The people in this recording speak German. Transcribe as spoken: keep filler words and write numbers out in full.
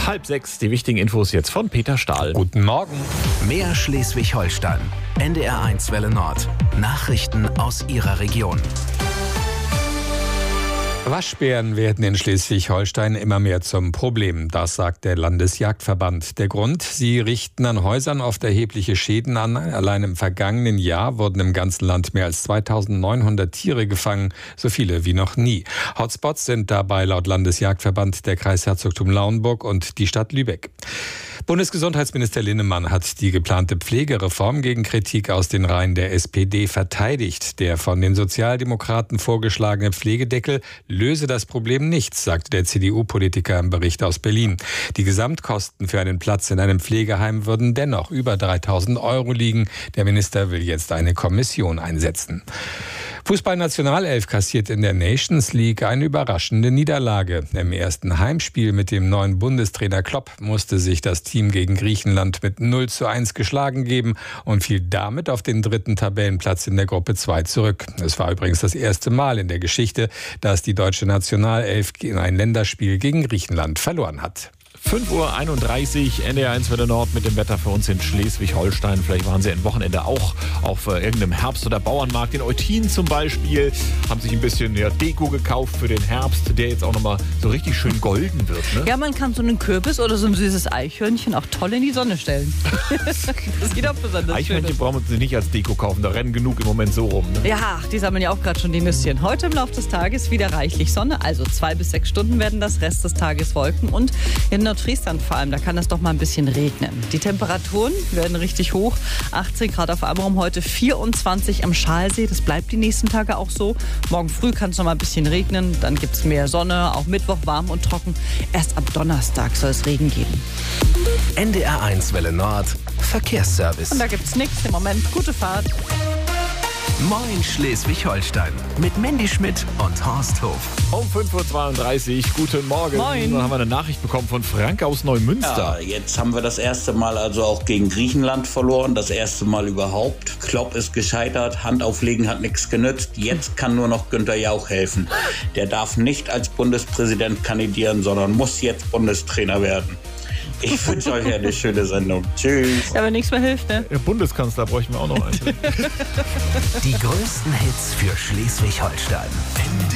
Halb sechs, die wichtigen Infos jetzt von Peter Stahl. Guten Morgen. Mehr Schleswig-Holstein. N D R eins Welle Nord. Nachrichten aus Ihrer Region. Waschbären werden in Schleswig-Holstein immer mehr zum Problem. Das sagt der Landesjagdverband. Der Grund: Sie richten an Häusern oft erhebliche Schäden an. Allein im vergangenen Jahr wurden im ganzen Land mehr als zweitausendneunhundert Tiere gefangen, so viele wie noch nie. Hotspots sind dabei laut Landesjagdverband der Kreis Herzogtum Lauenburg und die Stadt Lübeck. Bundesgesundheitsminister Linnemann hat die geplante Pflegereform gegen Kritik aus den Reihen der S P D verteidigt. Der von den Sozialdemokraten vorgeschlagene Pflegedeckel löse das Problem nicht, sagte der C D U-Politiker im Bericht aus Berlin. Die Gesamtkosten für einen Platz in einem Pflegeheim würden dennoch über dreitausend Euro liegen. Der Minister will jetzt eine Kommission einsetzen. Fußballnationalelf kassiert in der Nations League eine überraschende Niederlage. Im ersten Heimspiel mit dem neuen Bundestrainer Klopp musste sich das Team gegen Griechenland mit null zu eins geschlagen geben und fiel damit auf den dritten Tabellenplatz in der Gruppe zwei zurück. Es war übrigens das erste Mal in der Geschichte, dass die deutsche Nationalelf in ein Länderspiel gegen Griechenland verloren hat. fünf Uhr einunddreißig, N D R eins Welle Nord mit dem Wetter für uns in Schleswig-Holstein. Vielleicht waren Sie am Wochenende auch auf äh, irgendeinem Herbst- oder Bauernmarkt. In Eutin zum Beispiel haben sich ein bisschen ja, Deko gekauft für den Herbst, der jetzt auch nochmal so richtig schön golden wird. Ne? Ja, man kann so einen Kürbis oder so ein süßes Eichhörnchen auch toll in die Sonne stellen. Das sieht auch besonders Eichhörnchen schön. brauchen wir sie nicht als Deko kaufen, da rennen genug im Moment so rum. Ne? Ja, die sammeln ja auch gerade schon die Nüsschen. Heute im Laufe des Tages wieder reichlich Sonne, also zwei bis sechs Stunden werden das Rest des Tages Wolken und in Nordfriesland vor allem, da kann es doch mal ein bisschen regnen. Die Temperaturen werden richtig hoch, achtzehn Grad auf Amrum, heute vierundzwanzig am Schalsee, das bleibt die nächsten Tage auch so. Morgen früh kann es noch mal ein bisschen regnen, dann gibt es mehr Sonne, auch Mittwoch warm und trocken. Erst ab Donnerstag soll es Regen geben. N D R eins Welle Nord. Verkehrsservice. Und da gibt es nichts im Moment. Gute Fahrt. Moin Schleswig-Holstein. Mit Mandy Schmidt und Horst Hof. Um fünf Uhr zweiunddreißig, guten Morgen. Moin. Dann haben wir eine Nachricht bekommen von Frank aus Neumünster. Ja, jetzt haben wir das erste Mal also auch gegen Griechenland verloren, das erste Mal überhaupt. Klopp ist gescheitert, Hand auflegen hat nichts genützt. Jetzt kann nur noch Günther Jauch helfen. Der darf nicht als Bundespräsident kandidieren, sondern muss jetzt Bundestrainer werden. Ich wünsche euch eine schöne Sendung. Tschüss. Ja, wenn nichts mehr hilft, ne? Der Bundeskanzler bräuchten wir auch noch einen. Die größten Hits für Schleswig-Holstein. N D